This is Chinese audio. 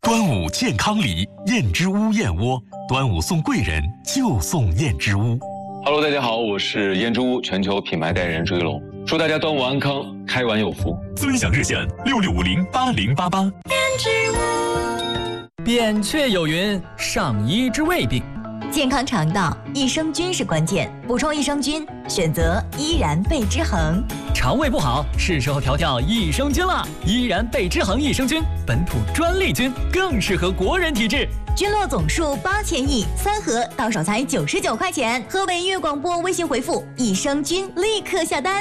端午健康礼，燕之屋燕窝，端午送贵人就送燕之屋。 Hello， 大家好，我是燕之屋全球品牌代言人朱一龙，祝大家端午安康，开完有福。 尊享热线66508088。燕之屋。扁鹊有云：上医之未病。 健康肠道，益生菌是关键，补充益生菌，选择依然贝之恒。 肠胃不好，是时候调调益生菌了。依然贝之恒益生菌，本土专利菌，更适合国人体质。 菌落总数8000亿，3盒到手才99块钱。河北音乐广播微信回复益生菌，立刻下单。